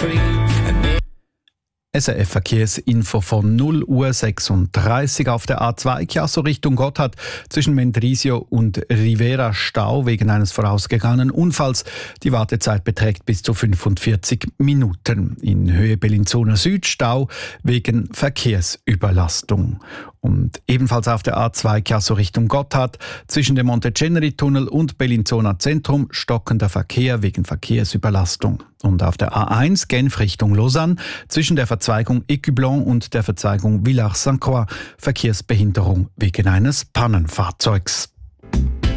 SRF Verkehrsinfo von 0:36 Uhr auf der A2 Chiasso Richtung Gotthard zwischen Mendrisio und Rivera Stau wegen eines vorausgegangenen Unfalls. Die Wartezeit beträgt bis zu 45 Minuten. In Höhe Bellinzona Süd Stau wegen Verkehrsüberlastung. Und ebenfalls auf der A2 Chiasso Richtung Gotthard zwischen dem Monteceneri-Tunnel und Bellinzona Zentrum stockender Verkehr wegen Verkehrsüberlastung. Und auf der A1 Genf Richtung Lausanne zwischen der Verzweigung Écublens und der Verzweigung Villars-Sainte-Croix Verkehrsbehinderung wegen eines Pannenfahrzeugs.